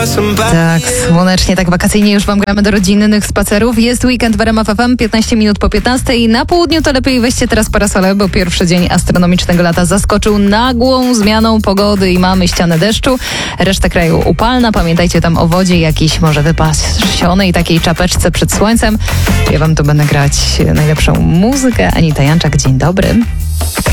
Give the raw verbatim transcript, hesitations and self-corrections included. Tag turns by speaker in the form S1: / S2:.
S1: Tak, słonecznie, tak wakacyjnie już wam gramy do rodzinnych spacerów. Jest weekend w R M F F M, piętnaście minut po piętnastej i na południu to lepiej weźcie teraz parasole, bo pierwszy dzień astronomicznego lata zaskoczył nagłą zmianą pogody i mamy ścianę deszczu. Reszta kraju upalna, pamiętajcie tam o wodzie, jakiejś może wypasionej takiej czapeczce przed słońcem. Ja wam tu będę grać najlepszą muzykę. Anita Janczak, dzień dobry.